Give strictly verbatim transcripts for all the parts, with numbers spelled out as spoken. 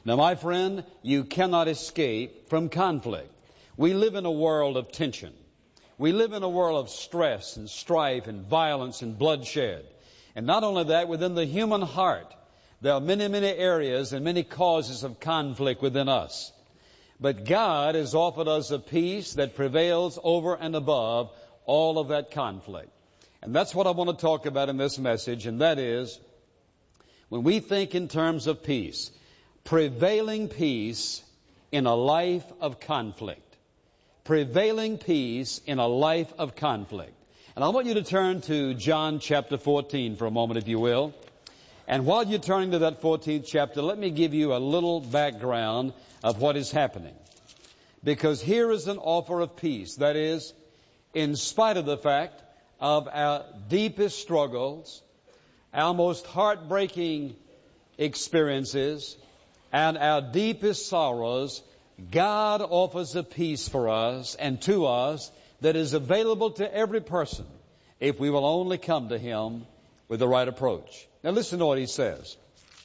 Now, my friend, you cannot escape from conflict. We live in a world of tension. We live in a world of stress and strife and violence and bloodshed. And not only that, within the human heart, there are many, many areas and many causes of conflict within us. But God has offered us a peace that prevails over and above all of that conflict. And that's what I want to talk about in this message, and that is, when we think in terms of peace, prevailing peace in a life of conflict. Prevailing peace in a life of conflict. And I want you to turn to John chapter fourteen for a moment, if you will. And while you're turning to that fourteenth chapter, let me give you a little background of what is happening. Because here is an offer of peace. That is, in spite of the fact of our deepest struggles, our most heartbreaking experiences, and our deepest sorrows, God offers a peace for us and to us that is available to every person if we will only come to Him with the right approach. Now listen to what He says.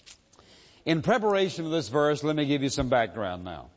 In preparation of this verse, let me give you some background now.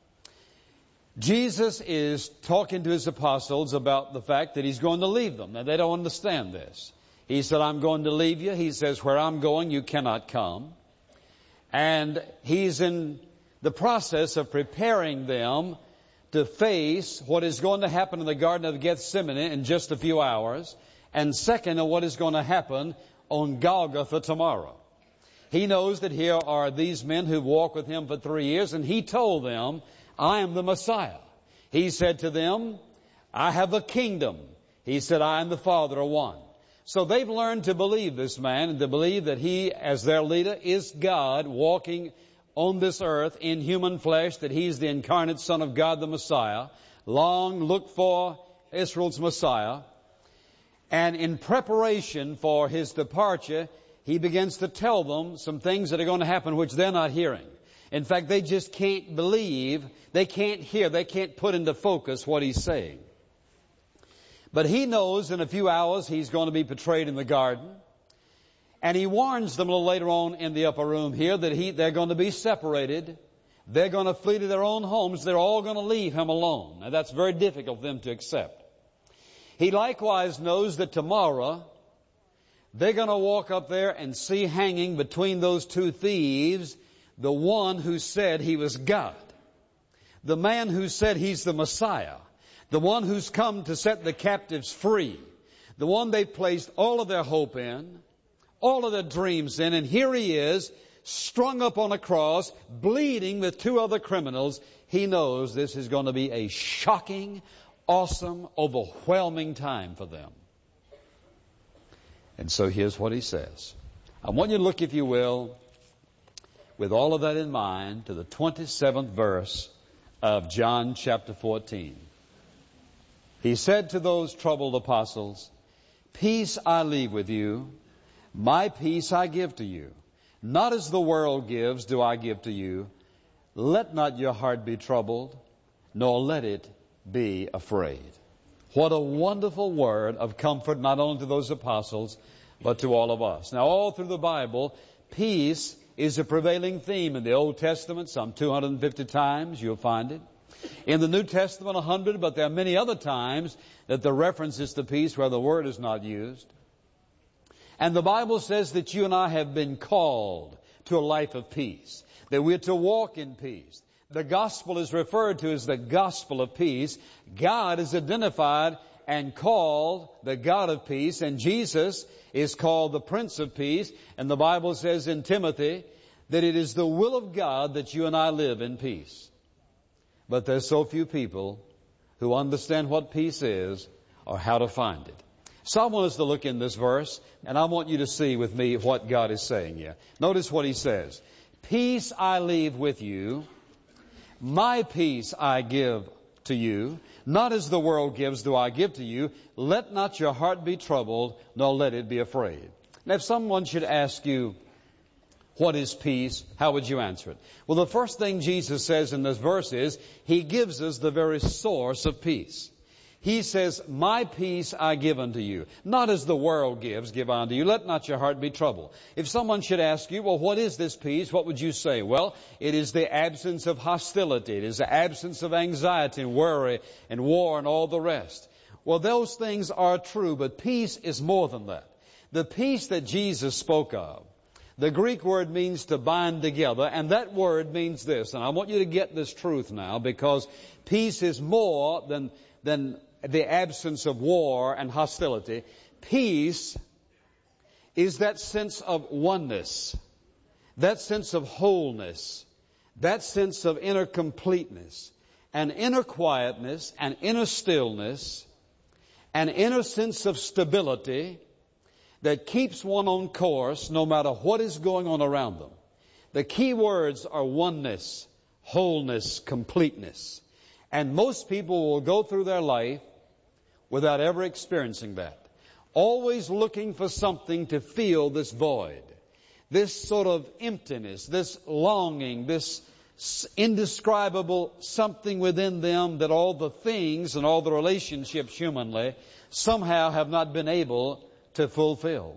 Jesus is talking to His apostles about the fact that He's going to leave them. Now they don't understand this. He said, I'm going to leave you. He says, where I'm going, you cannot come. And He's in the process of preparing them to face what is going to happen in the Garden of Gethsemane in just a few hours, and second, what is going to happen on Golgotha tomorrow. He knows that here are these men who walked with Him for three years, and He told them, I am the Messiah. He said to them, I have a kingdom. He said, I and the Father are one. So they've learned to believe this man and to believe that He, as their leader, is God walking on this earth in human flesh, that He's the incarnate Son of God, the Messiah. Long looked for Israel's Messiah. And in preparation for His departure, He begins to tell them some things that are going to happen which they're not hearing. In fact, they just can't believe, they can't hear, they can't put into focus what He's saying. But He knows in a few hours He's going to be betrayed in the garden. And He warns them a little later on in the upper room here that he, they're going to be separated. They're going to flee to their own homes. They're all going to leave Him alone. Now that's very difficult for them to accept. He likewise knows that tomorrow they're going to walk up there and see hanging between those two thieves the one who said He was God. The man who said He's the Messiah. The one who's come to set the captives free. The one they've placed all of their hope in. All of their dreams in, and here He is, strung up on a cross, bleeding with two other criminals. He knows this is going to be a shocking, awesome, overwhelming time for them. And so here's what He says. I want you to look, if you will, with all of that in mind, to the twenty-seventh verse of John chapter fourteen. He said to those troubled apostles, peace I leave with you. My peace I give to you. Not as the world gives do I give to you. Let not your heart be troubled, nor let it be afraid. What a wonderful word of comfort, not only to those apostles, but to all of us. Now, all through the Bible, peace is a prevailing theme. In the Old Testament, some two hundred fifty times you'll find it. In the New Testament, one hundred, but there are many other times that the reference is to peace where the word is not used. And the Bible says that you and I have been called to a life of peace, that we're to walk in peace. The gospel is referred to as the gospel of peace. God is identified and called the God of peace, and Jesus is called the Prince of Peace. And the Bible says in Timothy that it is the will of God that you and I live in peace. But there's so few people who understand what peace is or how to find it. So I want us to look in this verse, and I want you to see with me what God is saying here. Notice what He says. Peace I leave with you. My peace I give to you. Not as the world gives do I give to you. Let not your heart be troubled, nor let it be afraid. Now, if someone should ask you, what is peace? How would you answer it? Well, the first thing Jesus says in this verse is, He gives us the very source of peace. He says, my peace I give unto you. Not as the world gives, give unto you. Let not your heart be troubled. If someone should ask you, well, what is this peace? What would you say? Well, it is the absence of hostility. It is the absence of anxiety and worry and war and all the rest. Well, those things are true, but peace is more than that. The peace that Jesus spoke of, the Greek word means to bind together, and that word means this. And I want you to get this truth now, because peace is more than, than the absence of war and hostility. Peace is that sense of oneness, that sense of wholeness, that sense of inner completeness, an inner quietness, an inner stillness, an inner sense of stability that keeps one on course no matter what is going on around them. The key words are oneness, wholeness, completeness. And most people will go through their life without ever experiencing that. Always looking for something to fill this void, this sort of emptiness, this longing, this indescribable something within them that all the things and all the relationships humanly somehow have not been able to fulfill.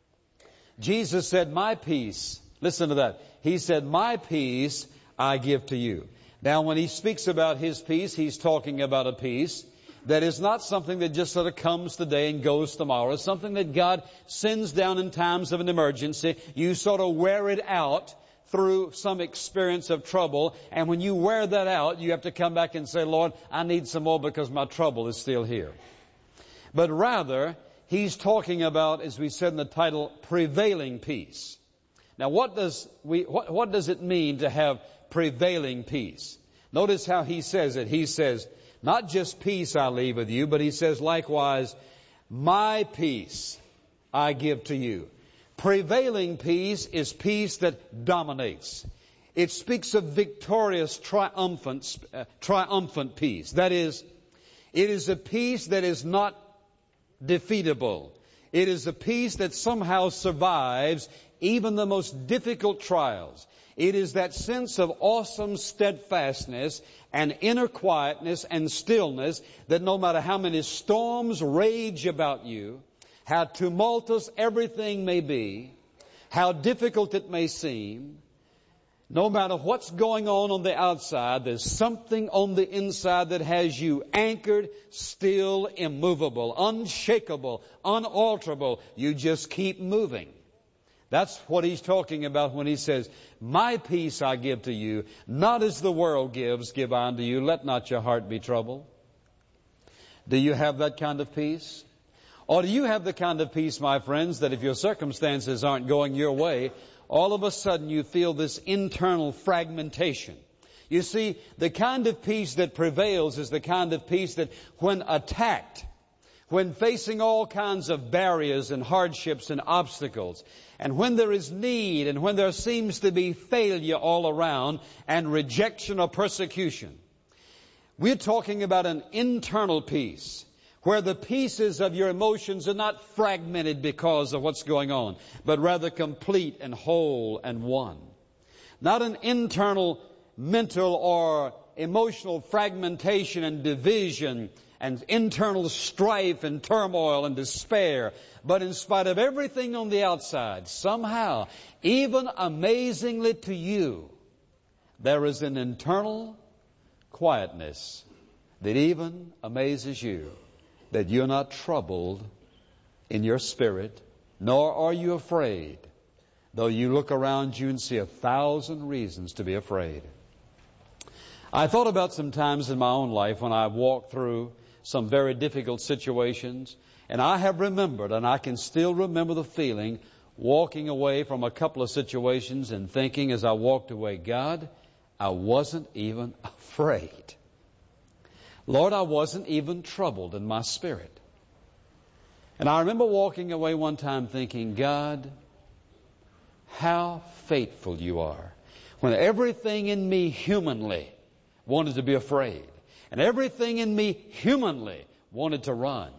Jesus said, my peace, listen to that. He said, my peace I give to you. Now, when he speaks about his peace, he's talking about a peace that is not something that just sort of comes today and goes tomorrow. It's something that God sends down in times of an emergency. You sort of wear it out through some experience of trouble. And when you wear that out, you have to come back and say, Lord, I need some more because my trouble is still here. But rather, he's talking about, as we said in the title, prevailing peace. Now, what does we what, what does it mean to have prevailing peace? Notice how he says it. He says, not just peace I leave with you, but he says likewise, my peace I give to you. Prevailing peace is peace that dominates. It speaks of victorious, triumphant, uh, triumphant peace. That is, it is a peace that is not defeatable. It is a peace that somehow survives even the most difficult trials. It is that sense of awesome steadfastness and inner quietness and stillness that no matter how many storms rage about you, how tumultuous everything may be, how difficult it may seem, no matter what's going on on the outside, there's something on the inside that has you anchored, still, immovable, unshakable, unalterable. You just keep moving. That's what he's talking about when he says, my peace I give to you, not as the world gives, give I unto you. Let not your heart be troubled. Do you have that kind of peace? Or do you have the kind of peace, my friends, that if your circumstances aren't going your way, all of a sudden you feel this internal fragmentation? You see, the kind of peace that prevails is the kind of peace that when attacked, when facing all kinds of barriers and hardships and obstacles, and when there is need and when there seems to be failure all around and rejection or persecution, we're talking about an internal peace where the pieces of your emotions are not fragmented because of what's going on, but rather complete and whole and one. Not an internal mental or emotional fragmentation and division and internal strife and turmoil and despair, but in spite of everything on the outside, somehow, even amazingly to you, there is an internal quietness that even amazes you, that you're not troubled in your spirit, nor are you afraid, though you look around you and see a thousand reasons to be afraid. I thought about some times in my own life when I walked through some very difficult situations, and I have remembered, and I can still remember the feeling, walking away from a couple of situations and thinking as I walked away, God, I wasn't even afraid. Lord, I wasn't even troubled in my spirit. And I remember walking away one time thinking, God, how faithful you are. When everything in me humanly wanted to be afraid, and everything in me humanly wanted to run.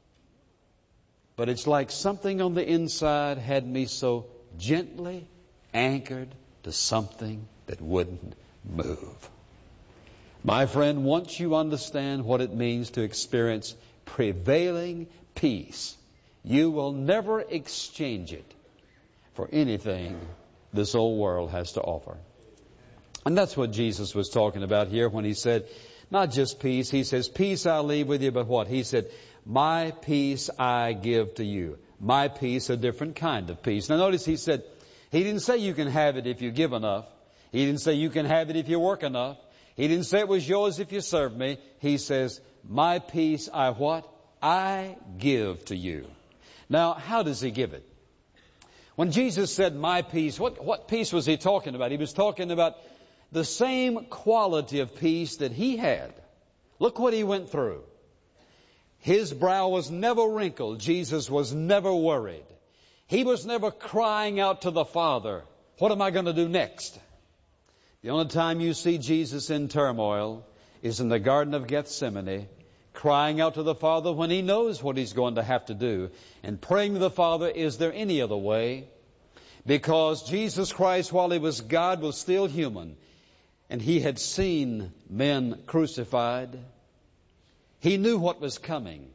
But it's like something on the inside had me so gently anchored to something that wouldn't move. My friend, once you understand what it means to experience prevailing peace, you will never exchange it for anything this old world has to offer. And that's what Jesus was talking about here when he said, not just peace. He says, peace I leave with you, but what? He said, my peace I give to you. My peace, a different kind of peace. Now notice he said, he didn't say you can have it if you give enough. He didn't say you can have it if you work enough. He didn't say it was yours if you serve me. He says, my peace I what? I give to you. Now, how does he give it? When Jesus said my peace, what, what peace was he talking about? He was talking about the same quality of peace that he had. Look what he went through. His brow was never wrinkled. Jesus was never worried. He was never crying out to the Father, what am I going to do next? The only time you see Jesus in turmoil is in the Garden of Gethsemane, crying out to the Father when he knows what he's going to have to do, and praying to the Father, is there any other way? Because Jesus Christ, while he was God, was still human, and he had seen men crucified. He knew what was coming.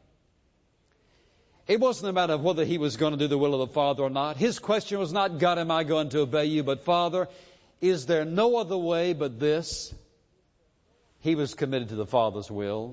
It wasn't a matter of whether he was going to do the will of the Father or not. His question was not, God, am I going to obey you? But Father, is there no other way but this? He was committed to the Father's will.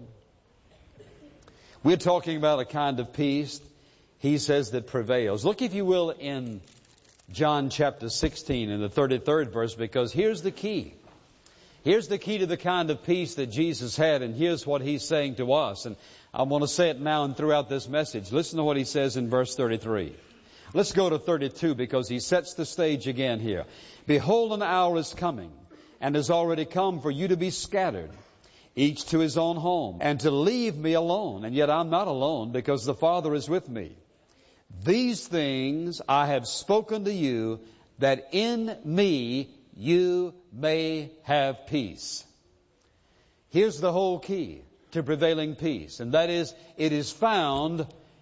We're talking about a kind of peace, he says, that prevails. Look, if you will, in John chapter sixteen in the thirty-third verse, because here's the key. Here's the key to the kind of peace that Jesus had, and here's what he's saying to us. And I want to say it now and throughout this message. Listen to what he says in verse thirty-three. Let's go to thirty-two, because he sets the stage again here. Behold, an hour is coming, and has already come, for you to be scattered, each to his own home, and to leave me alone. And yet I'm not alone, because the Father is with me. These things I have spoken to you, that in me you may have peace. Here's the whole key to prevailing peace, and that is, it is found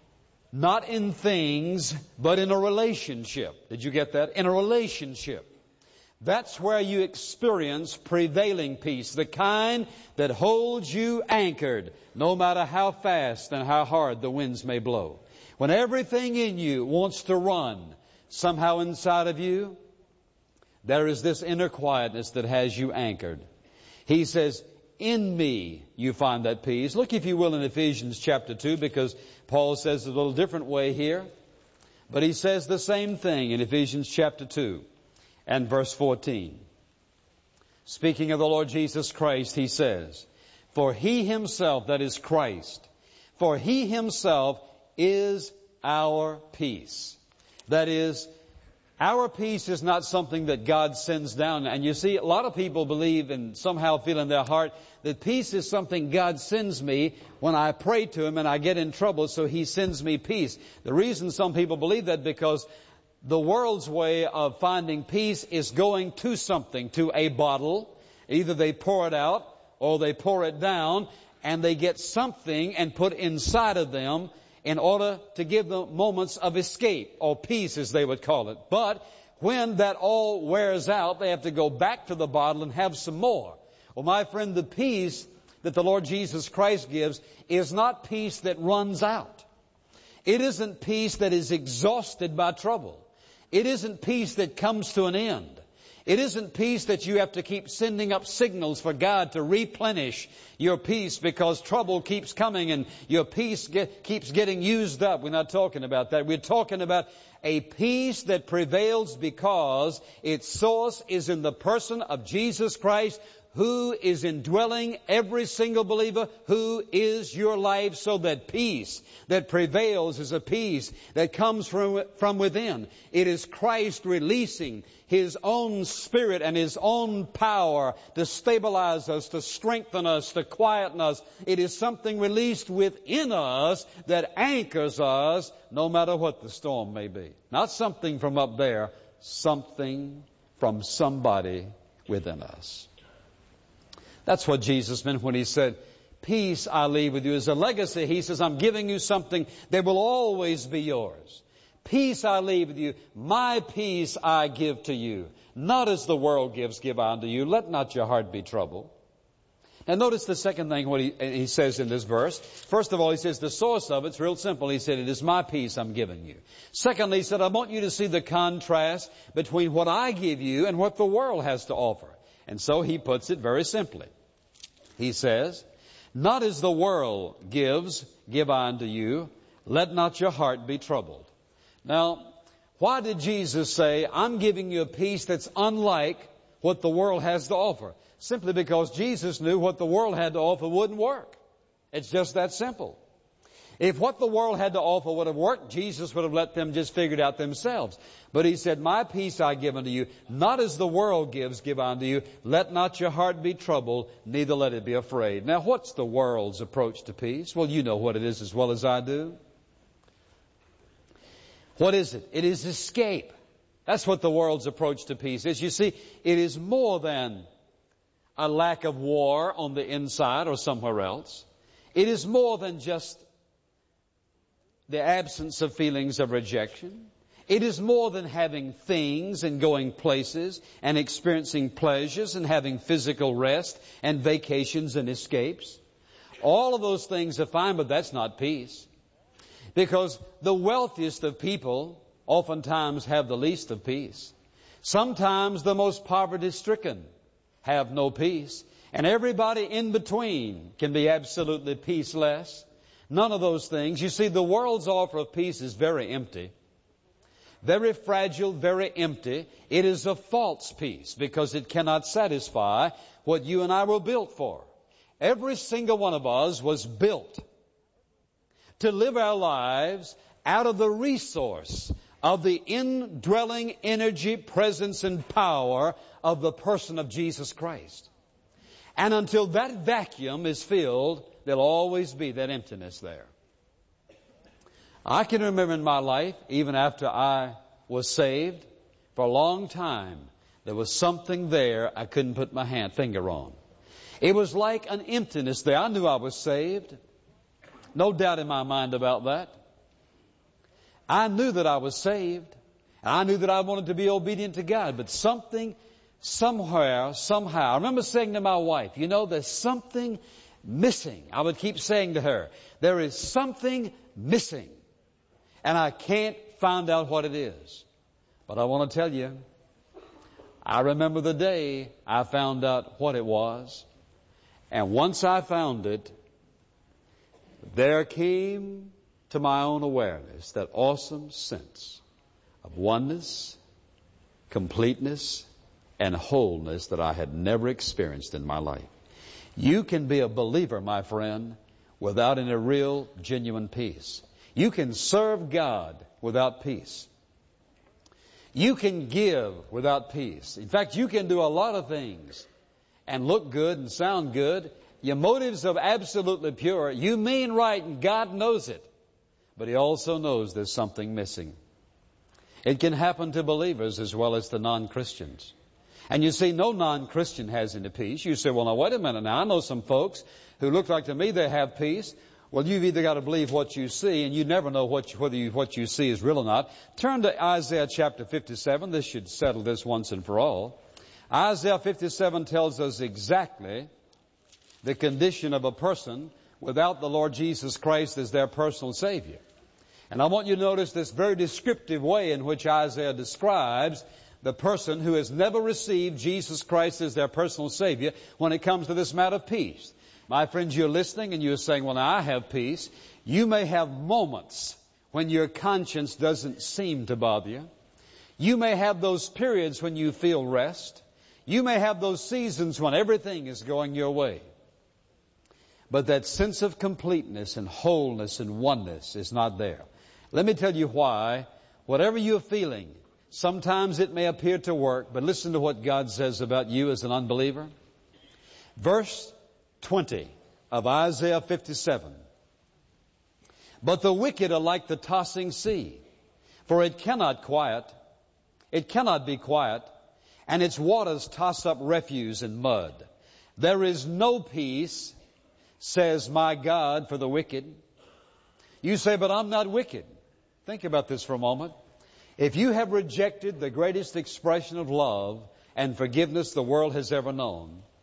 not in things, but in a relationship. Did you get that? In a relationship. That's where you experience prevailing peace, the kind that holds you anchored, no matter how fast and how hard the winds may blow. When everything in you wants to run, somehow inside of you, there is this inner quietness that has you anchored. He says, in me you find that peace. Look, if you will, in Ephesians chapter two, because Paul says it a little different way here. But he says the same thing in Ephesians chapter two and verse fourteen. Speaking of the Lord Jesus Christ, he says, for he himself, that is Christ, for he himself is our peace. That is, our peace is not something that God sends down. And you see, a lot of people believe and somehow feel in their heart that peace is something God sends me when I pray to him and I get in trouble, so he sends me peace. The reason some people believe that, because the world's way of finding peace is going to something, to a bottle. Either they pour it out or they pour it down, and they get something and put inside of them in order to give them moments of escape, or peace as they would call it. But when that all wears out, they have to go back to the bottle and have some more. Well, my friend, the peace that the Lord Jesus Christ gives is not peace that runs out. It isn't peace that is exhausted by trouble. It isn't peace that comes to an end. It isn't peace that you have to keep sending up signals for God to replenish your peace because trouble keeps coming and your peace get, keeps getting used up. We're not talking about that. We're talking about a peace that prevails because its source is in the person of Jesus Christ, who is indwelling every single believer, who is your life, so that peace that prevails is a peace that comes from, from within. It is Christ releasing his own Spirit and his own power to stabilize us, to strengthen us, to quieten us. It is something released within us that anchors us no matter what the storm may be. Not something from up there, something from somebody within us. That's what Jesus meant when he said, peace I leave with you. As a legacy, he says, I'm giving you something that will always be yours. Peace I leave with you. My peace I give to you. Not as the world gives, give I unto you. Let not your heart be troubled, And notice the second thing what he, he says in this verse. First of all, he says the source of it's real simple. He said, it is my peace I'm giving you. Secondly, he said, I want you to see the contrast between what I give you and what the world has to offer. And so he puts it very simply. He says, not as the world gives, give I unto you. Let not your heart be troubled. Now, why did Jesus say, I'm giving you a peace that's unlike what the world has to offer? Simply because Jesus knew what the world had to offer wouldn't work. It's just that simple. If what the world had to offer would have worked, Jesus would have let them just figure it out themselves. But he said, my peace I give unto you, not as the world gives, give unto you. Let not your heart be troubled, neither let it be afraid. Now, what's the world's approach to peace? Well, you know what it is as well as I do. What is it? It is escape. That's what the world's approach to peace is. You see, it is more than a lack of war on the inside or somewhere else. It is more than just the absence of feelings of rejection. It is more than having things and going places and experiencing pleasures and having physical rest and vacations and escapes. All of those things are fine, but that's not peace. Because the wealthiest of people oftentimes have the least of peace. Sometimes the most poverty-stricken have no peace. And everybody in between can be absolutely peaceless. None of those things. You see, the world's offer of peace is very empty. Very fragile, very empty. It is a false peace because it cannot satisfy what you and I were built for. Every single one of us was built to live our lives out of the resource of the indwelling energy, presence, and power of the person of Jesus Christ. And until that vacuum is filled, there'll always be that emptiness there. I can remember in my life, even after I was saved, for a long time, there was something there I couldn't put my hand, finger on. It was like an emptiness there. I knew I was saved. No doubt in my mind about that. I knew that I was saved. And I knew that I wanted to be obedient to God. But something, somewhere, somehow, I remember saying to my wife, you know, there's something missing. I would keep saying to her, there is something missing. And I can't find out what it is. But I want to tell you, I remember the day I found out what it was. And once I found it, there came to my own awareness that awesome sense of oneness, completeness, and wholeness that I had never experienced in my life. You can be a believer, my friend, without any real, genuine peace. You can serve God without peace. You can give without peace. In fact, you can do a lot of things and look good and sound good. Your motives are absolutely pure. You mean right, and God knows it. But He also knows there's something missing. It can happen to believers as well as to non-Christians. And you see, no non-Christian has any peace. You say, well, now, wait a minute. Now, I know some folks who look like to me they have peace. Well, you've either got to believe what you see, and you never know what you, whether you, what you see is real or not. Turn to Isaiah chapter fifty-seven. This should settle this once and for all. Isaiah fifty-seven tells us exactly the condition of a person without the Lord Jesus Christ as their personal Savior. And I want you to notice this very descriptive way in which Isaiah describes the person who has never received Jesus Christ as their personal Savior when it comes to this matter of peace. My friends, you're listening and you're saying, well, now I have peace. You may have moments when your conscience doesn't seem to bother you. You may have those periods when you feel rest. You may have those seasons when everything is going your way. But that sense of completeness and wholeness and oneness is not there. Let me tell you why. Whatever you're feeling, sometimes it may appear to work, but listen to what God says about you as an unbeliever. Verse twenty of Isaiah fifty-seven. But the wicked are like the tossing sea, for it cannot quiet, it cannot be quiet, and its waters toss up refuse and mud. There is no peace, says my God, for the wicked. You say, but I'm not wicked. Think about this for a moment. If you have rejected the greatest expression of love and forgiveness the world has ever known,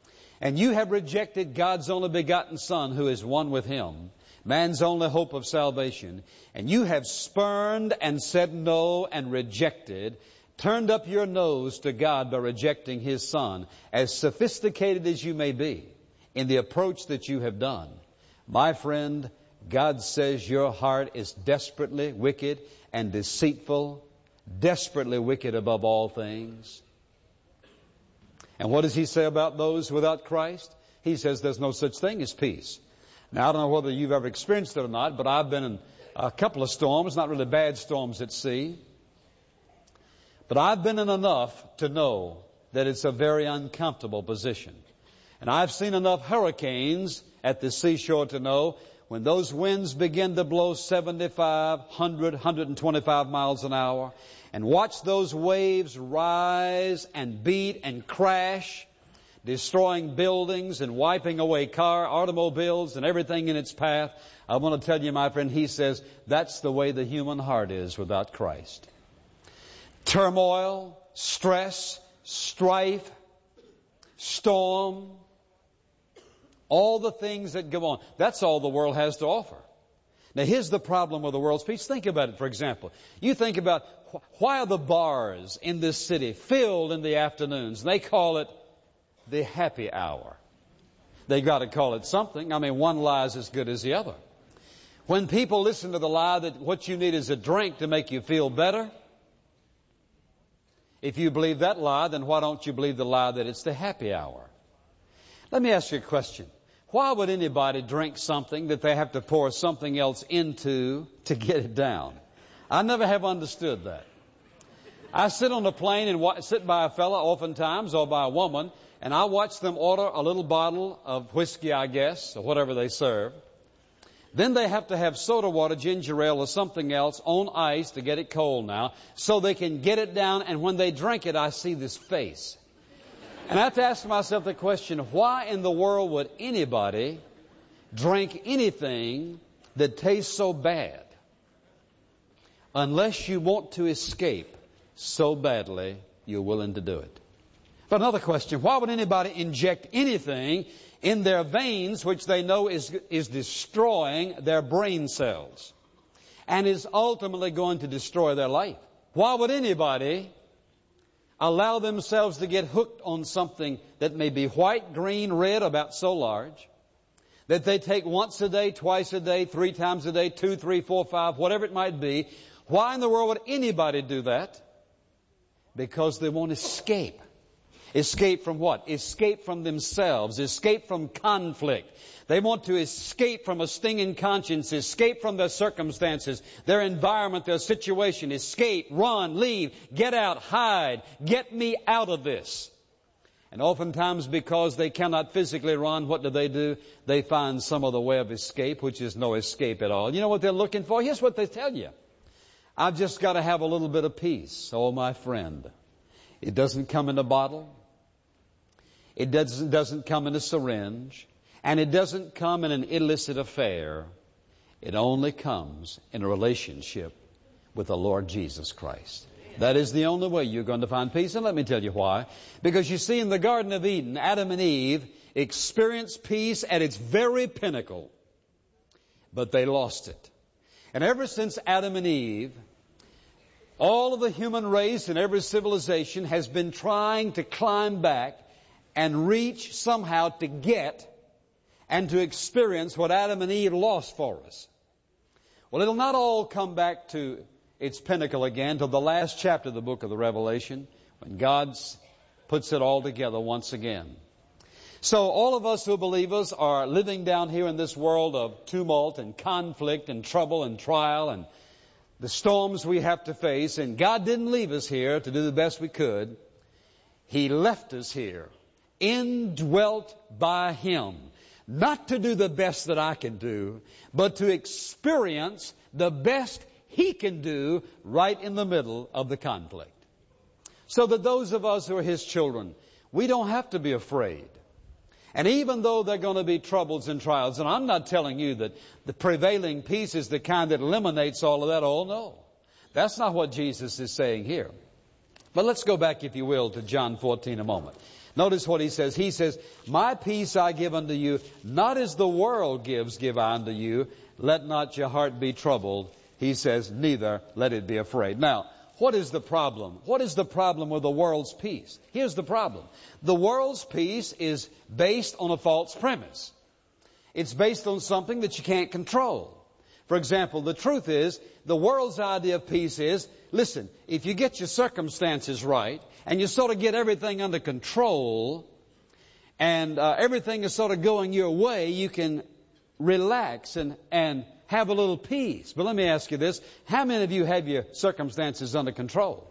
And you have rejected God's only begotten Son, who is one with Him, man's only hope of salvation. And you have spurned and said no and rejected, turned up your nose to God by rejecting His Son, as sophisticated as you may be in the approach that you have done. My friend, God says your heart is desperately wicked and deceitful, desperately wicked above all things. And what does He say about those without Christ? He says there's no such thing as peace. Now, I don't know whether you've ever experienced it or not, but I've been in a couple of storms, not really bad storms at sea. But I've been in enough to know that it's a very uncomfortable position. And I've seen enough hurricanes at the seashore to know when those winds begin to blow seventy-five, one hundred, one hundred twenty-five miles an hour, and watch those waves rise and beat and crash, destroying buildings and wiping away car, automobiles and everything in its path. I want to tell you, my friend, He says that's the way the human heart is without Christ. Turmoil, stress, strife, storm, all the things that go on. That's all the world has to offer. Now, here's the problem with the world's peace. Think about it, for example. You think about wh- why are the bars in this city filled in the afternoons? They call it the happy hour. They got to call it something. I mean, one lie is as good as the other. When people listen to the lie that what you need is a drink to make you feel better, if you believe that lie, then why don't you believe the lie that it's the happy hour? Let me ask you a question. Why would anybody drink something that they have to pour something else into to get it down? I never have understood that. I sit on a plane and wa- sit by a fella oftentimes, or by a woman, and I watch them order a little bottle of whiskey, I guess, or whatever they serve. Then they have to have soda water, ginger ale, or something else on ice to get it cold now, so they can get it down, and when they drink it, I see this face. And I have to ask myself the question, why in the world would anybody drink anything that tastes so bad unless you want to escape so badly you're willing to do it? But another question, why would anybody inject anything in their veins which they know is, is destroying their brain cells and is ultimately going to destroy their life? Why would anybody allow themselves to get hooked on something that may be white, green, red, about so large, that they take once a day, twice a day, three times a day, two, three, four, five, whatever it might be? Why in the world would anybody do that? Because they want to escape. Escape from what? Escape from themselves. Escape from conflict. They want to escape from a stinging conscience. Escape from their circumstances, their environment, their situation. Escape, run, leave, get out, hide. Get me out of this. And oftentimes, because they cannot physically run, what do they do? They find some other way of escape, which is no escape at all. You know what they're looking for? Here's what they tell you. I've just got to have a little bit of peace. Oh, my friend. It doesn't come in a bottle. It doesn't, doesn't come in a syringe. And it doesn't come in an illicit affair. It only comes in a relationship with the Lord Jesus Christ. That is the only way you're going to find peace. And let me tell you why. Because you see, in the Garden of Eden, Adam and Eve experienced peace at its very pinnacle. But they lost it. And ever since Adam and Eve, all of the human race and every civilization has been trying to climb back and reach somehow to get and to experience what Adam and Eve lost for us. Well, it'll not all come back to its pinnacle again till the last chapter of the book of the Revelation, when God puts it all together once again. So all of us who are believers are living down here in this world of tumult and conflict and trouble and trial and the storms we have to face. And God didn't leave us here to do the best we could. He left us here, indwelt by Him, not to do the best that I can do, but to experience the best He can do right in the middle of the conflict. So that those of us who are His children, we don't have to be afraid. And even though there are going to be troubles and trials, and I'm not telling you that the prevailing peace is the kind that eliminates all of that. Oh, no. That's not what Jesus is saying here. But let's go back, if you will, to John fourteen a moment. Notice what he says. He says, my peace I give unto you, not as the world gives, give I unto you. Let not your heart be troubled. He says, neither let it be afraid. Now, what is the problem? What is the problem with the world's peace? Here's the problem. The world's peace is based on a false premise. It's based on something that you can't control. For example, the truth is, the world's idea of peace is, listen, if you get your circumstances right, and you sort of get everything under control, and uh, everything is sort of going your way, you can relax and, and have a little peace. But let me ask you this. How many of you have your circumstances under control?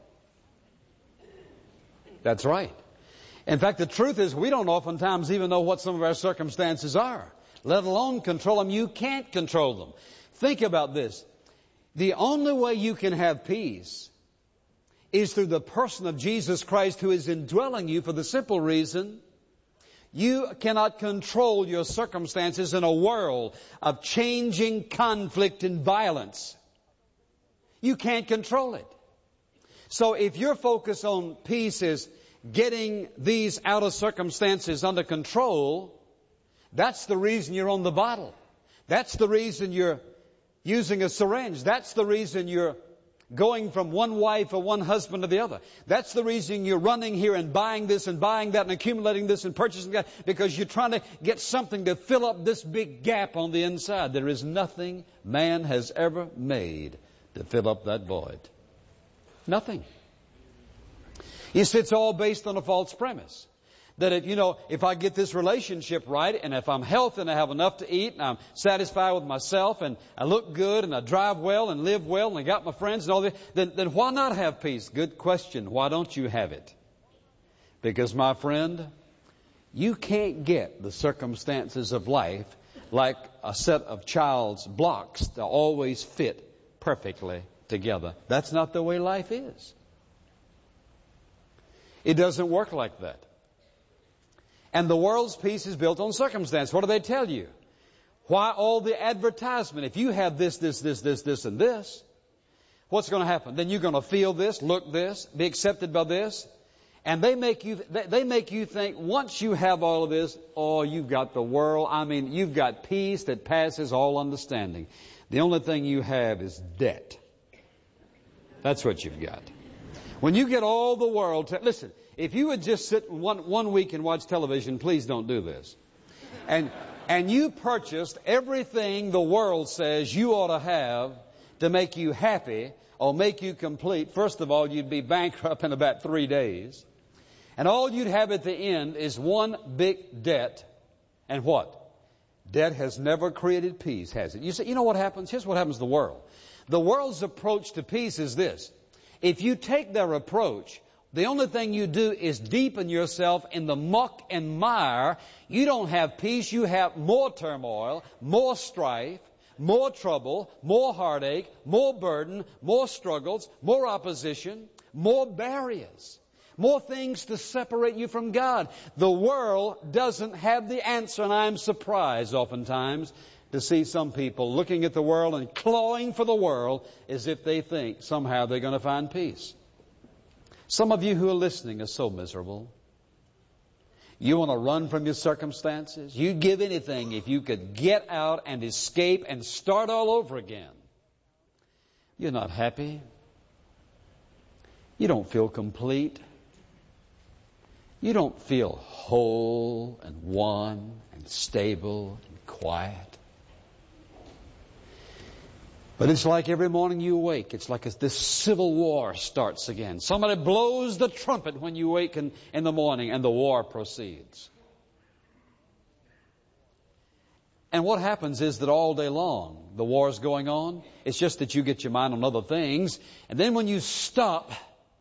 That's right. In fact, the truth is we don't oftentimes even know what some of our circumstances are, let alone control them. You can't control them. Think about this. The only way you can have peace is through the person of Jesus Christ, who is indwelling you, for the simple reason you cannot control your circumstances in a world of changing conflict and violence. You can't control it. So if your focus on peace is getting these outer circumstances under control, that's the reason you're on the bottle. That's the reason you're using a syringe. That's the reason you're going from one wife or one husband to the other. That's the reason you're running here and buying this and buying that and accumulating this and purchasing that, because you're trying to get something to fill up this big gap on the inside. There is nothing man has ever made to fill up that void. Nothing. You see, it's all based on a false premise. That if, you know, if I get this relationship right, and if I'm healthy and I have enough to eat, and I'm satisfied with myself, and I look good, and I drive well, and live well, and I got my friends and all that, then, then why not have peace? Good question. Why don't you have it? Because, my friend, you can't get the circumstances of life like a set of child's blocks that always fit perfectly together. That's not the way life is. It doesn't work like that. And the world's peace is built on circumstance. What do they tell you? Why all the advertisement? If you have this, this, this, this, this, and this, what's going to happen? Then you're going to feel this, look this, be accepted by this. And they make you, they make you think once you have all of this, oh, you've got the world. I mean, you've got peace that passes all understanding. The only thing you have is debt. That's what you've got. When you get all the world, to, listen, if you would just sit one, one week and watch television, please don't do this. And, and you purchased everything the world says you ought to have to make you happy or make you complete. First of all, you'd be bankrupt in about three days. And all you'd have at the end is one big debt. And what? Debt has never created peace, has it? You say, you know what happens? Here's what happens to the world. The world's approach to peace is this. If you take their approach, the only thing you do is deepen yourself in the muck and mire. You don't have peace. You have more turmoil, more strife, more trouble, more heartache, more burden, more struggles, more opposition, more barriers, more things to separate you from God. The world doesn't have the answer, and I'm surprised oftentimes to see some people looking at the world and clawing for the world as if they think somehow they're going to find peace. Some of you who are listening are so miserable. You want to run from your circumstances. You'd give anything if you could get out and escape and start all over again. You're not happy. You don't feel complete. You don't feel whole and one and stable and quiet. But it's like every morning you awake, it's like this civil war starts again. Somebody blows the trumpet when you wake in, in the morning, and the war proceeds. And what happens is that all day long, the war is going on. It's just that you get your mind on other things. And then when you stop,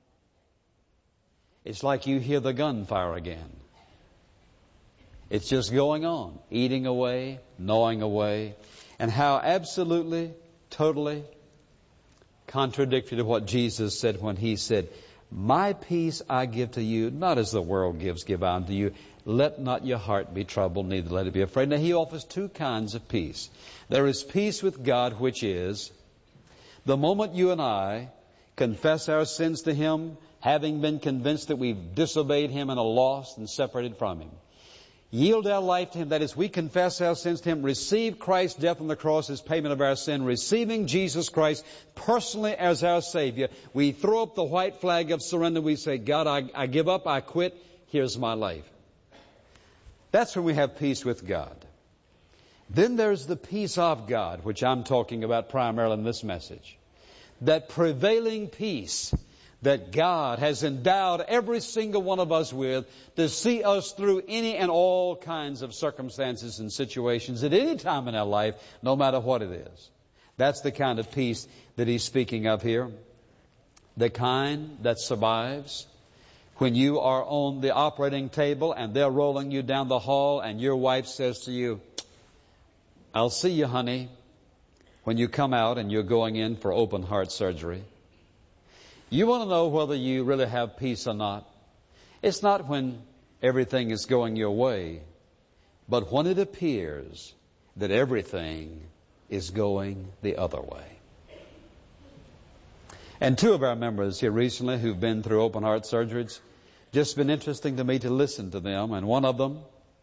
it's like you hear the gunfire again. It's just going on, eating away, gnawing away. And how absolutely, totally contradictory to what Jesus said when He said, my peace I give to you, not as the world gives, give I unto you. Let not your heart be troubled, neither let it be afraid. Now He offers two kinds of peace. There is peace with God, which is the moment you and I confess our sins to Him, having been convinced that we've disobeyed Him and are lost and separated from Him. Yield our life to Him. That is, we confess our sins to Him, receive Christ's death on the cross as payment of our sin, receiving Jesus Christ personally as our Savior. We throw up the white flag of surrender. We say, God, I, I give up, I quit, here's my life. That's when we have peace with God. Then there's the peace of God, which I'm talking about primarily in this message. That prevailing peace that God has endowed every single one of us with to see us through any and all kinds of circumstances and situations at any time in our life, no matter what it is. That's the kind of peace that He's speaking of here. The kind that survives when you are on the operating table and they're rolling you down the hall and your wife says to you, I'll see you, honey, when you come out and you're going in for open heart surgery. You want to know whether you really have peace or not. It's not when everything is going your way, but when it appears that everything is going the other way. And two of our members here recently who've been through open heart surgeries, just been interesting to me to listen to them. And one of them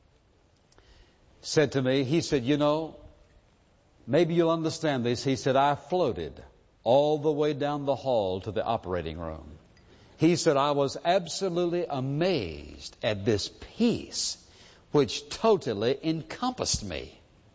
said to me, he said, you know, maybe you'll understand this. He said, I floated all the way down the hall to the operating room. He said, I was absolutely amazed at this peace which totally encompassed me.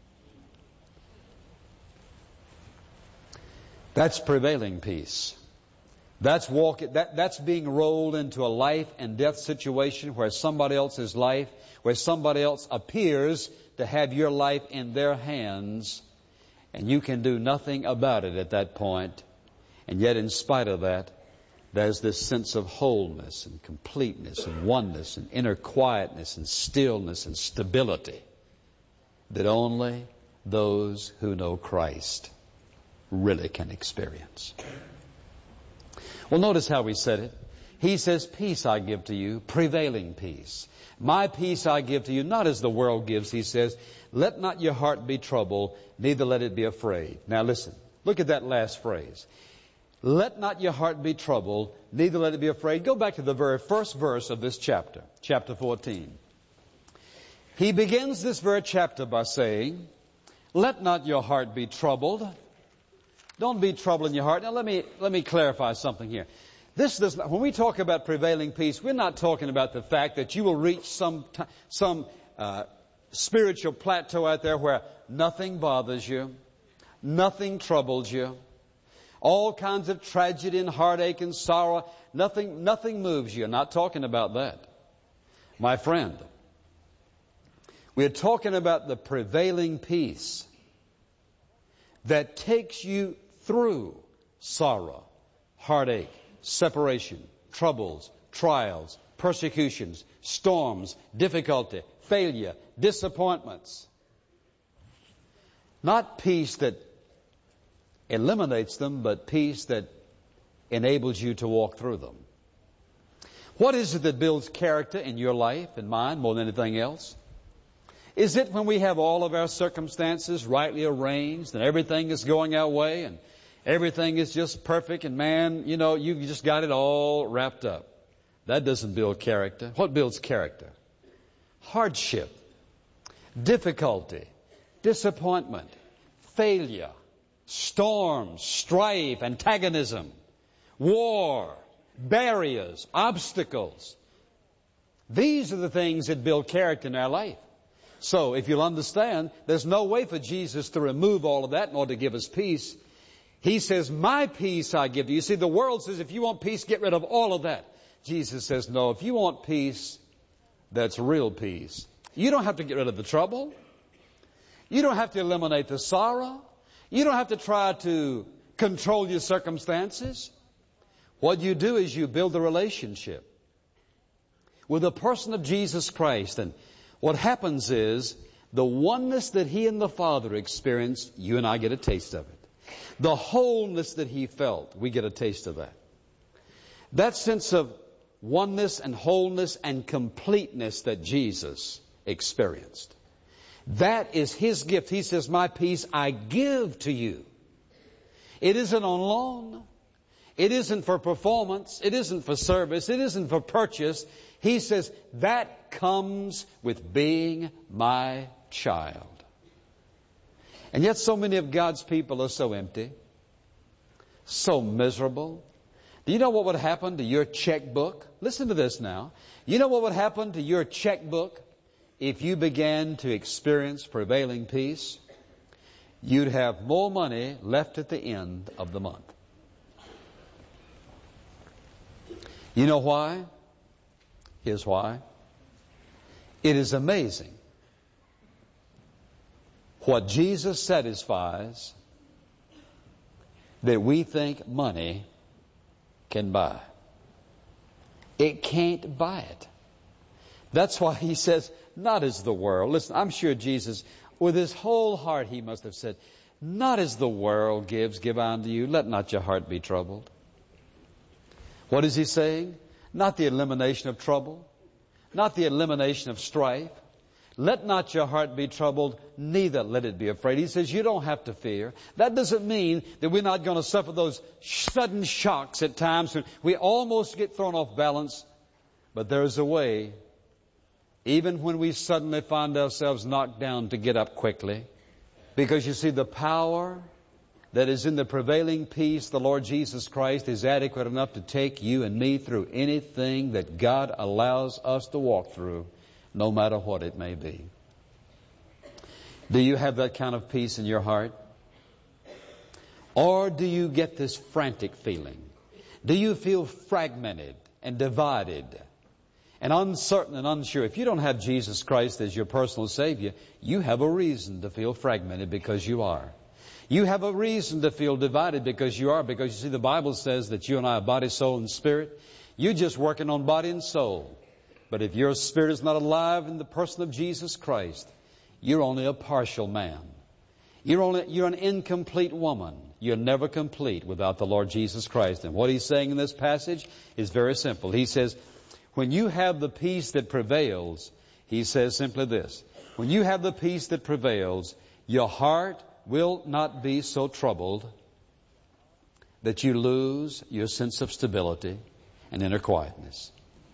That's prevailing peace. That's walking, that, that's being rolled into a life and death situation where somebody else's life, where somebody else appears to have your life in their hands, and you can do nothing about it at that point. And yet, in spite of that, there's this sense of wholeness and completeness and oneness and inner quietness and stillness and stability that only those who know Christ really can experience. Well, notice how he said it. He says, peace I give to you, prevailing peace. My peace I give to you, not as the world gives, he says. Let not your heart be troubled, neither let it be afraid. Now listen, look at that last phrase. Let not your heart be troubled, neither let it be afraid. Go back to the very first verse of this chapter, chapter fourteen. He begins this very chapter by saying, let not your heart be troubled. Don't be troubled in your heart. Now let me, let me clarify something here. This does not, when we talk about prevailing peace, we're not talking about the fact that you will reach some, some uh, spiritual plateau out there where nothing bothers you, nothing troubles you, all kinds of tragedy and heartache and sorrow, nothing, nothing moves you. I'm not talking about that. My friend, we're talking about the prevailing peace that takes you through sorrow, heartache, separation, troubles, trials, persecutions, storms, difficulty, failure, disappointments. Not peace that eliminates them, but peace that enables you to walk through them. What is it that builds character in your life and mine more than anything else? Is it when we have all of our circumstances rightly arranged and everything is going our way and everything is just perfect and man, you know, you just got it all wrapped up? That doesn't build character. What builds character? Hardship, difficulty, disappointment, failure, storms, strife, antagonism, war, barriers, obstacles. These are the things that build character in our life. So, if you'll understand, there's no way for Jesus to remove all of that in order to give us peace. He says, my peace I give you. You see, the world says, if you want peace, get rid of all of that. Jesus says, no, if you want peace, that's real peace. You don't have to get rid of the trouble. You don't have to eliminate the sorrow. You don't have to try to control your circumstances. What you do is you build a relationship with the person of Jesus Christ. And what happens is the oneness that He and the Father experienced, you and I get a taste of it. The wholeness that He felt, we get a taste of that. That sense of oneness and wholeness and completeness that Jesus experienced. That is His gift. He says, my peace I give to you. It isn't on loan. It isn't for performance. It isn't for service. It isn't for purchase. He says, that comes with being my child. And yet so many of God's people are so empty, so miserable. Do you know what would happen to your checkbook? Listen to this now. You know what would happen to your checkbook if you began to experience prevailing peace? You'd have more money left at the end of the month. You know why? Here's why. It is amazing what Jesus satisfies that we think money can buy. It can't buy it. That's why he says, not as the world. Listen, I'm sure Jesus, with his whole heart, he must have said, not as the world gives, give unto you. Let not your heart be troubled. What is he saying? Not the elimination of trouble, not the elimination of strife. Let not your heart be troubled, neither let it be afraid. He says you don't have to fear. That doesn't mean that we're not going to suffer those sudden shocks at times when we almost get thrown off balance. But there's a way, even when we suddenly find ourselves knocked down, to get up quickly. Because you see, the power that is in the prevailing peace, the Lord Jesus Christ, is adequate enough to take you and me through anything that God allows us to walk through, no matter what it may be. Do you have that kind of peace in your heart? Or do you get this frantic feeling? Do you feel fragmented and divided and uncertain and unsure? If you don't have Jesus Christ as your personal Savior, you have a reason to feel fragmented, because you are. You have a reason to feel divided, because you are. Because you see, the Bible says that you and I are body, soul, and spirit. You're just working on body and soul. But if your spirit is not alive in the person of Jesus Christ, you're only a partial man. You're only, you're an incomplete woman. You're never complete without the Lord Jesus Christ. And what he's saying in this passage is very simple. He says, when you have the peace that prevails, he says simply this: when you have the peace that prevails, your heart will not be so troubled that you lose your sense of stability and inner quietness.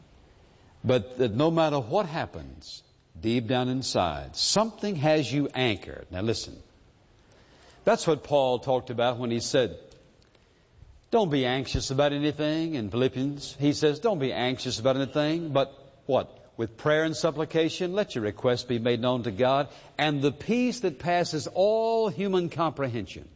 But that no matter what happens, deep down inside, something has you anchored. Now listen, that's what Paul talked about when he said, don't be anxious about anything. In Philippians, he says, don't be anxious about anything, but what? With prayer and supplication, let your requests be made known to God, and the peace that passes all human comprehension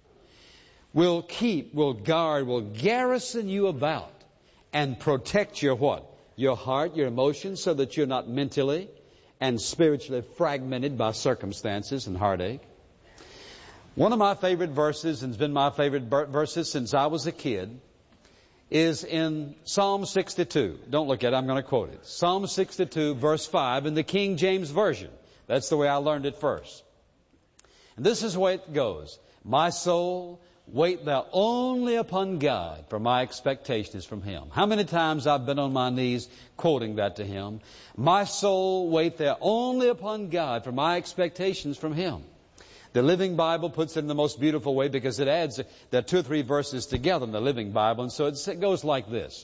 will keep, will guard, will garrison you about and protect your what? Your heart, your emotions, so that you're not mentally and spiritually fragmented by circumstances and heartache. One of my favorite verses, and it's been my favorite verses since I was a kid, is in Psalm sixty-two. Don't look at it, I'm going to quote it. Psalm sixty-two, verse five, in the King James Version. That's the way I learned it first. And this is the way it goes. My soul, wait thou only upon God, for my expectation is from Him. How many times I've been on my knees quoting that to Him. My soul, wait thou only upon God, for my expectation is from Him. The Living Bible puts it in the most beautiful way, because it adds, there are two or three verses together in the Living Bible, and so it goes like this.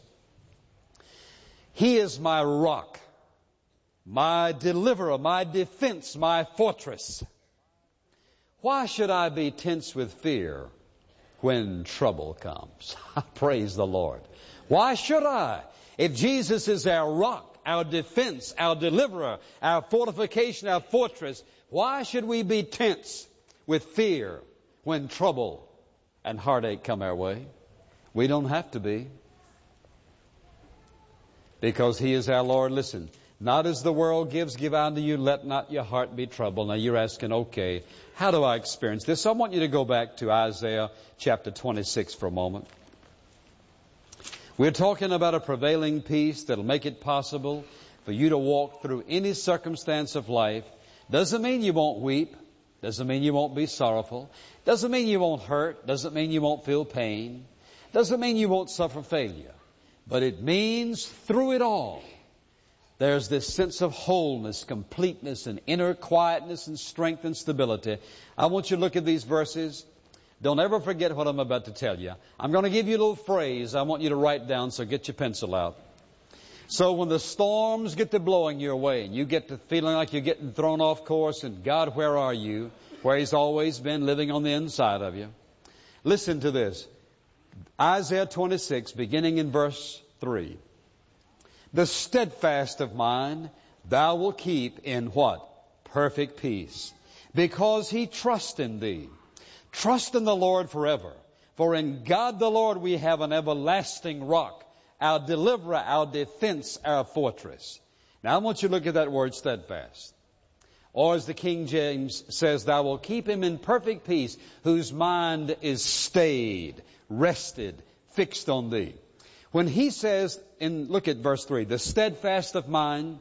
He is my rock, my deliverer, my defense, my fortress. Why should I be tense with fear when trouble comes? Praise the Lord. Why should I? If Jesus is our rock, our defense, our deliverer, our fortification, our fortress, why should we be tense with fear when trouble and heartache come our way? We don't have to be, because He is our Lord. Listen, not as the world gives, give unto you. Let not your heart be troubled. Now you're asking, okay, how do I experience this? So I want you to go back to Isaiah chapter twenty-six for a moment. We're talking about a prevailing peace that'll make it possible for you to walk through any circumstance of life. Doesn't mean you won't weep. Doesn't mean you won't be sorrowful. Doesn't mean you won't hurt. Doesn't mean you won't feel pain. Doesn't mean you won't suffer failure. But it means through it all, there's this sense of wholeness, completeness, and inner quietness and strength and stability. I want you to look at these verses. Don't ever forget what I'm about to tell you. I'm going to give you a little phrase I want you to write down, so get your pencil out. So when the storms get to blowing your way and you get to feeling like you're getting thrown off course and God, where are you? Where He's always been living on the inside of you. Listen to this. Isaiah twenty-six, beginning in verse three. The steadfast of mind thou wilt keep in what? Perfect peace. Because he trusts in thee. Trust in the Lord forever. For in God the Lord we have an everlasting rock, our deliverer, our defense, our fortress. Now I want you to look at that word steadfast. Or as the King James says, thou wilt keep him in perfect peace, whose mind is stayed, rested, fixed on thee. When he says, in look at verse three, the steadfast of mind,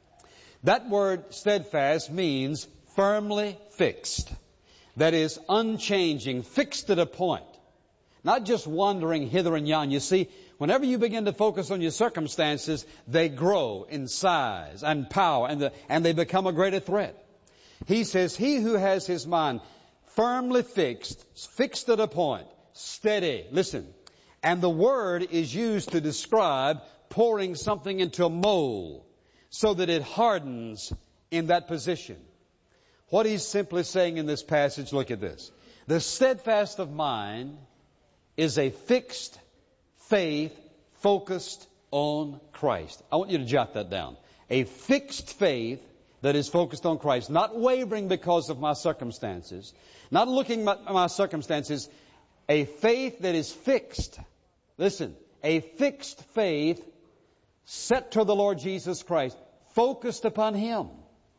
that word steadfast means firmly fixed. That is, unchanging, fixed at a point. Not just wandering hither and yon. You see, whenever you begin to focus on your circumstances, they grow in size and power, and, the, and they become a greater threat. He says, he who has his mind firmly fixed, fixed at a point, steady. Listen. And the word is used to describe pouring something into a mold so that it hardens in that position. What he's simply saying in this passage, look at this. The steadfast of mind is a fixed faith focused on Christ. I want you to jot that down. A fixed faith that is focused on Christ, not wavering because of my circumstances, not looking at my circumstances, a faith that is fixed. Listen, a fixed faith set to the Lord Jesus Christ, focused upon Him.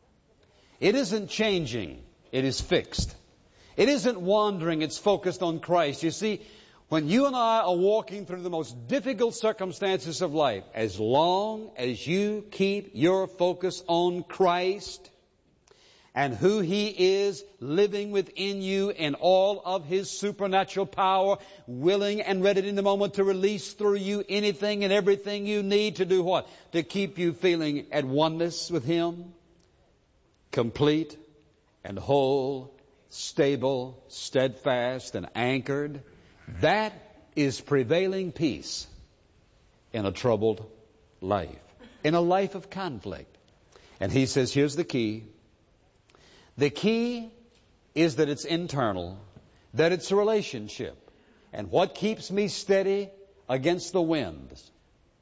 It isn't changing, it is fixed. It isn't wandering, it's focused on Christ. You see, when you and I are walking through the most difficult circumstances of life, as long as you keep your focus on Christ and who He is living within you in all of His supernatural power, willing and ready in the moment to release through you anything and everything you need to do what? To keep you feeling at oneness with Him, complete and whole, stable, steadfast and anchored. That is prevailing peace in a troubled life, in a life of conflict. And he says, here's the key. The key is that it's internal, that it's a relationship. And what keeps me steady against the winds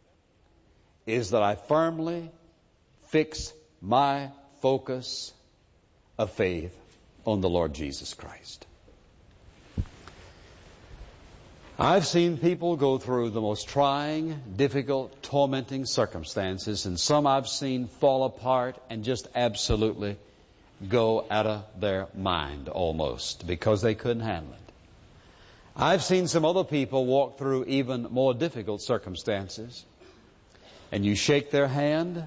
is that I firmly fix my focus of faith on the Lord Jesus Christ. I've seen people go through the most trying, difficult, tormenting circumstances, and some I've seen fall apart and just absolutely go out of their mind almost because they couldn't handle it. I've seen some other people walk through even more difficult circumstances, and you shake their hand,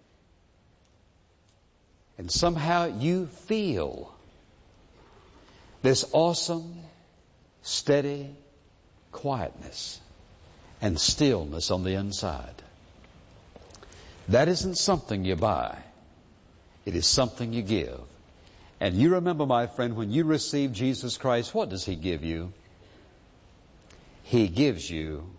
and somehow you feel this awesome, steady quietness and stillness on the inside. That isn't something you buy. It is something you give. And you remember, my friend, when you receive Jesus Christ, what does He give you? He gives you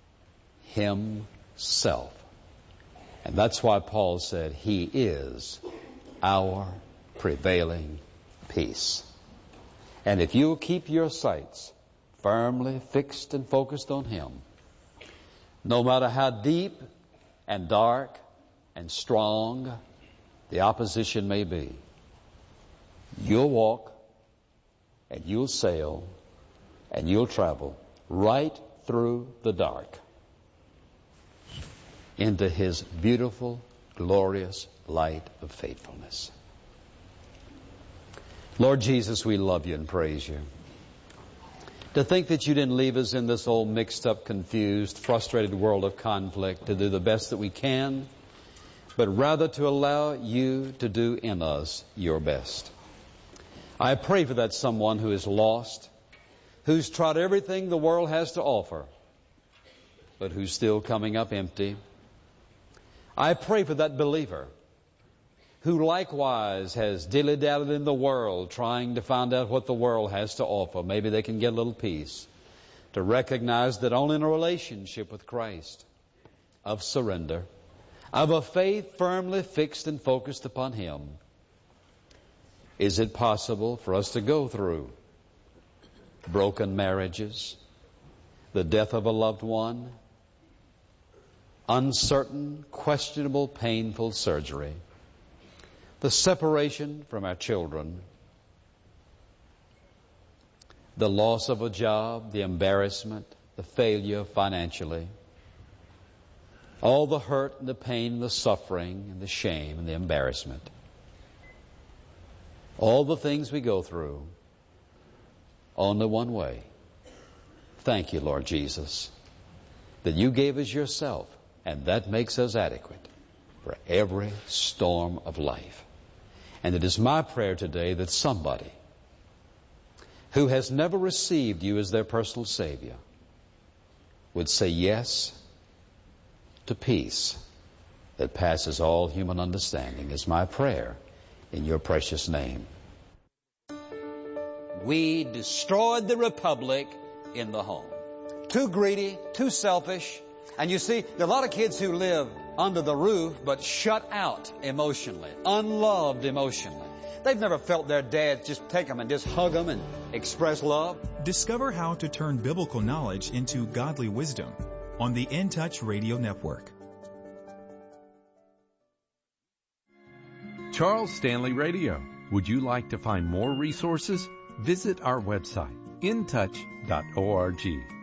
Himself. And that's why Paul said He is our prevailing peace. And if you'll keep your sights firmly fixed and focused on Him, no matter how deep and dark and strong the opposition may be, you'll walk and you'll sail and you'll travel right through the dark into His beautiful, glorious light of faithfulness. Lord Jesus, we love You and praise You. To think that You didn't leave us in this old mixed up, confused, frustrated world of conflict to do the best that we can, but rather to allow You to do in us Your best. I pray for that someone who is lost, who's tried everything the world has to offer, but who's still coming up empty. I pray for that believer who likewise has dilly-dallied in the world, trying to find out what the world has to offer. Maybe they can get a little peace. To recognize that only in a relationship with Christ, of surrender, of a faith firmly fixed and focused upon Him, is it possible for us to go through broken marriages, the death of a loved one, uncertain, questionable, painful surgery, the separation from our children, the loss of a job, the embarrassment, the failure financially, all the hurt and the pain and the suffering and the shame and the embarrassment, all the things we go through, only one way. Thank you, Lord Jesus, that you gave us yourself, and that makes us adequate for every storm of life. And it is my prayer today that somebody who has never received you as their personal Savior would say yes to peace that passes all human understanding, is my prayer in your precious name. We destroyed the republic in the home. Too greedy, too selfish. And you see, there are a lot of kids who live under the roof but shut out emotionally, unloved emotionally. They've never felt their dad just take them and just hug them and express love. Discover how to turn biblical knowledge into godly wisdom on the In Touch Radio Network. Charles Stanley Radio. Would you like to find more resources? Visit our website, in touch dot org.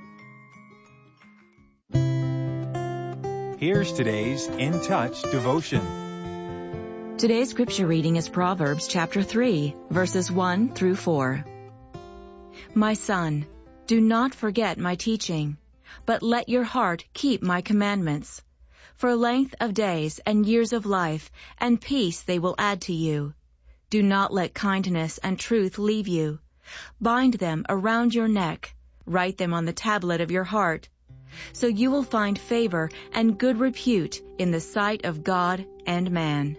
Here's today's In Touch devotion. Today's scripture reading is Proverbs chapter three, verses one through four. My son, do not forget my teaching, but let your heart keep my commandments. For length of days and years of life and peace they will add to you. Do not let kindness and truth leave you. Bind them around your neck. Write them on the tablet of your heart. So you will find favor and good repute in the sight of God and man.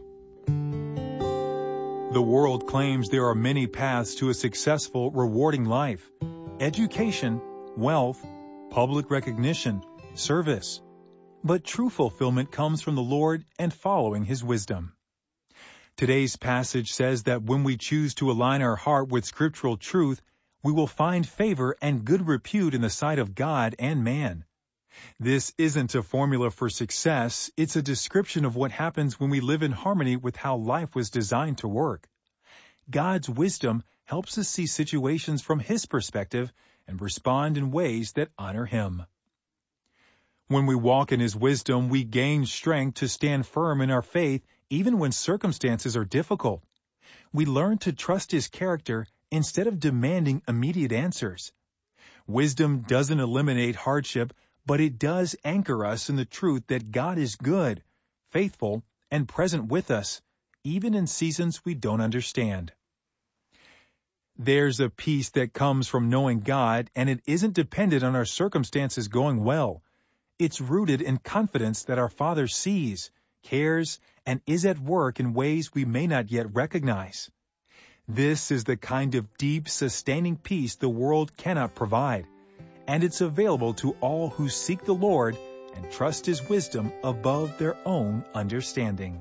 The world claims there are many paths to a successful, rewarding life. Education, wealth, public recognition, service. But true fulfillment comes from the Lord and following His wisdom. Today's passage says that when we choose to align our heart with scriptural truth, we will find favor and good repute in the sight of God and man. This isn't a formula for success, it's a description of what happens when we live in harmony with how life was designed to work. God's wisdom helps us see situations from His perspective and respond in ways that honor Him. When we walk in His wisdom, we gain strength to stand firm in our faith even when circumstances are difficult. We learn to trust His character instead of demanding immediate answers. Wisdom doesn't eliminate hardship, but it does anchor us in the truth that God is good, faithful, and present with us, even in seasons we don't understand. There's a peace that comes from knowing God, and it isn't dependent on our circumstances going well. It's rooted in confidence that our Father sees, cares, and is at work in ways we may not yet recognize. This is the kind of deep, sustaining peace the world cannot provide, and it's available to all who seek the Lord and trust His wisdom above their own understanding.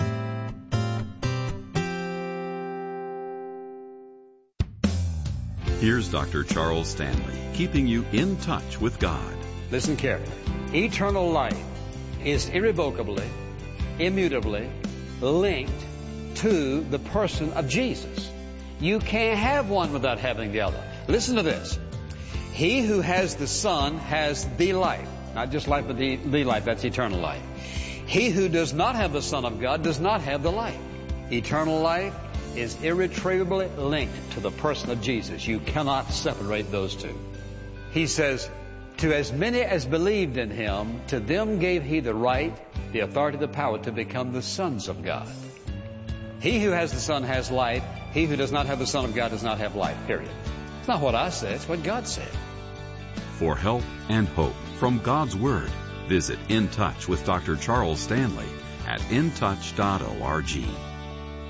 Here's Doctor Charles Stanley, keeping you in touch with God. Listen carefully. Eternal life is irrevocably, immutably linked to the person of Jesus. You can't have one without having the other. Listen to this. He who has the Son has the life. Not just life, but the, the life. That's eternal life. He who does not have the Son of God does not have the life. Eternal life is irretrievably linked to the person of Jesus. You cannot separate those two. He says, to as many as believed in Him, to them gave He the right, the authority, the power to become the sons of God. He who has the Son has life. He who does not have the Son of God does not have life, period. It's not what I said, it's what God said. For help and hope from God's Word, visit In Touch with Doctor Charles Stanley at in touch dot org.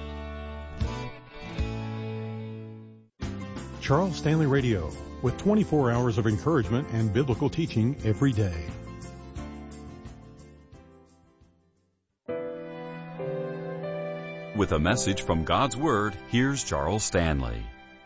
Charles Stanley Radio, with twenty-four hours of encouragement and biblical teaching every day. With a message from God's Word, here's Charles Stanley.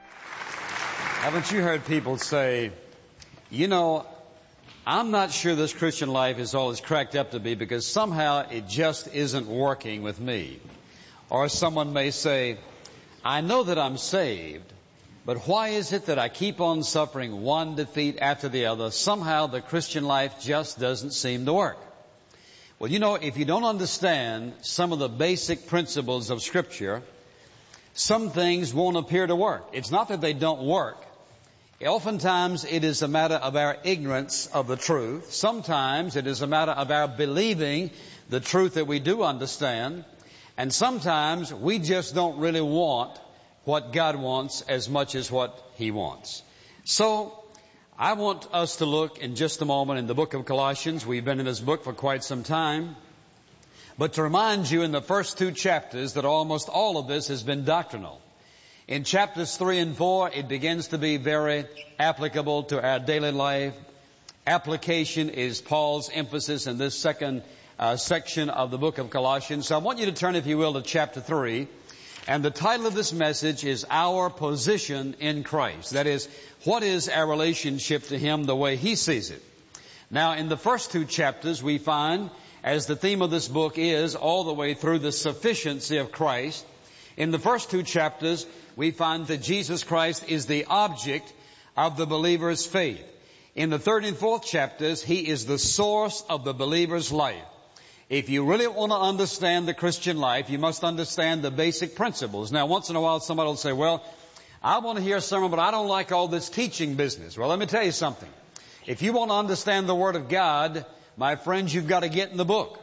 Haven't you heard people say, you know, I'm not sure this Christian life is all it's cracked up to be because somehow it just isn't working with me. Or someone may say, I know that I'm saved, but why is it that I keep on suffering one defeat after the other? Somehow the Christian life just doesn't seem to work. Well, you know, if you don't understand some of the basic principles of Scripture, some things won't appear to work. It's not that they don't work. Oftentimes it is a matter of our ignorance of the truth. Sometimes it is a matter of our believing the truth that we do understand. And sometimes we just don't really want what God wants as much as what He wants. So, I want us to look in just a moment in the book of Colossians. We've been in this book for quite some time. But to remind you in the first two chapters that almost all of this has been doctrinal. In chapters three and four, it begins to be very applicable to our daily life. Application is Paul's emphasis in this second uh, section of the book of Colossians. So I want you to turn, if you will, to chapter three. And the title of this message is Our Position in Christ. That is, what is our relationship to Him the way He sees it? Now, in the first two chapters, we find, as the theme of this book is, all the way through the sufficiency of Christ. In the first two chapters, we find that Jesus Christ is the object of the believer's faith. In the third and fourth chapters, He is the source of the believer's life. If you really want to understand the Christian life, you must understand the basic principles. Now, once in a while, somebody will say, well, I want to hear a sermon, but I don't like all this teaching business. Well, let me tell you something. If you want to understand the Word of God, my friends, you've got to get in the book.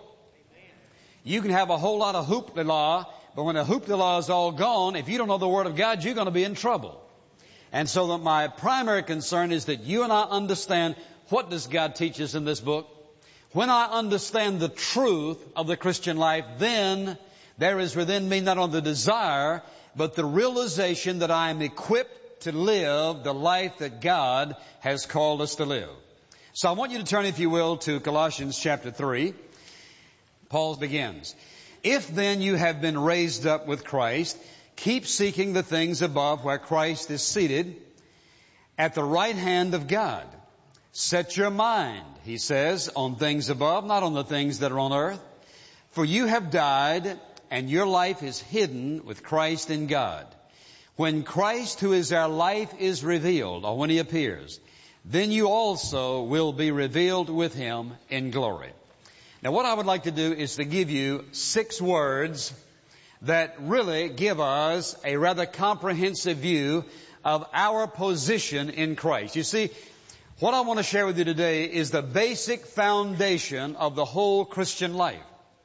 You can have a whole lot of hoopla, but when the hoopla is all gone, if you don't know the Word of God, you're going to be in trouble. And so that my primary concern is that you and I understand what does God teach us in this book. When I understand the truth of the Christian life, then there is within me not only the desire, but the realization that I am equipped to live the life that God has called us to live. So I want you to turn, if you will, to Colossians chapter three. Paul begins, If then you have been raised up with Christ, keep seeking the things above where Christ is seated at the right hand of God. Set your mind, he says, on things above, not on the things that are on earth. For you have died, and your life is hidden with Christ in God. When Christ, who is our life, is revealed, or when He appears, then you also will be revealed with Him in glory. Now, what I would like to do is to give you six words that really give us a rather comprehensive view of our position in Christ. You see, what I want to share with you today is the basic foundation of the whole Christian life.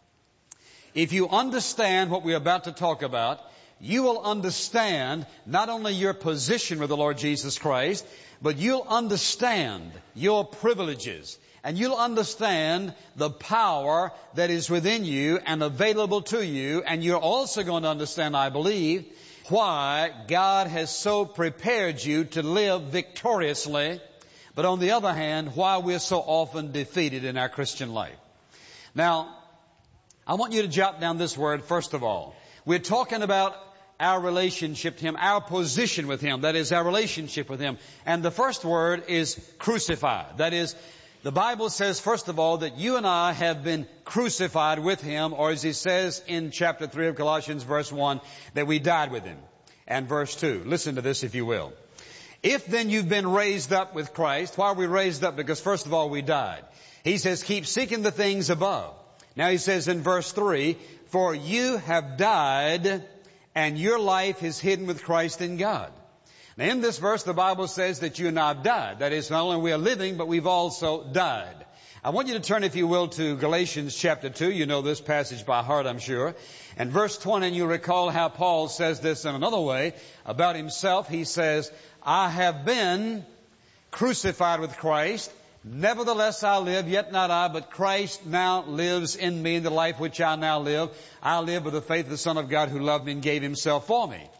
If you understand what we're about to talk about, you will understand not only your position with the Lord Jesus Christ, but you'll understand your privileges. And you'll understand the power that is within you and available to you. And you're also going to understand, I believe, why God has so prepared you to live victoriously. But on the other hand, why we're so often defeated in our Christian life. Now, I want you to jot down this word first of all. We're talking about our relationship to Him, our position with Him. That is, our relationship with Him. And the first word is crucified. That is, the Bible says, first of all, that you and I have been crucified with Him, or as He says in chapter three of Colossians, verse one, that we died with Him. And verse two. Listen to this, if you will. If then you've been raised up with Christ, why are we raised up? Because first of all, we died. He says, keep seeking the things above. Now He says in verse three, for you have died, and your life is hidden with Christ in God. Now in this verse, the Bible says that you and I have died. That is, not only we are living, but we've also died. I want you to turn, if you will, to Galatians chapter two. You know this passage by heart, I'm sure. And verse twenty, and you recall how Paul says this in another way about himself. He says, I have been crucified with Christ. Nevertheless I live, yet not I, but Christ now lives in me. In the life which I now live, I live with the faith of the Son of God who loved me and gave Himself for me.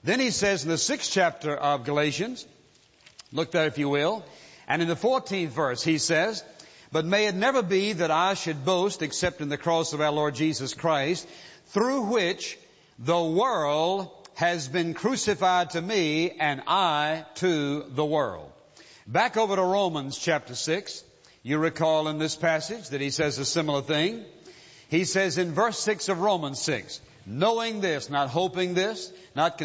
Then he says in the sixth chapter of Galatians, look there if you will, and in the fourteenth verse he says, but may it never be that I should boast except in the cross of our Lord Jesus Christ, through which the world has been crucified to me and I to the world. Back over to Romans chapter six. You recall in this passage that he says a similar thing. He says in verse six of Romans six, knowing this, not hoping this, not